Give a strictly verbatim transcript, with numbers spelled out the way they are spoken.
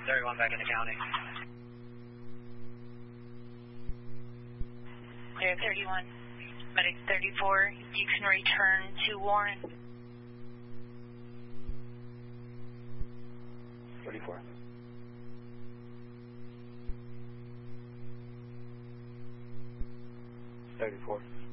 thirty-one back in the county. There, thirty-one. Medic thirty-four, you can return to Warren. thirty-four. thirty-four.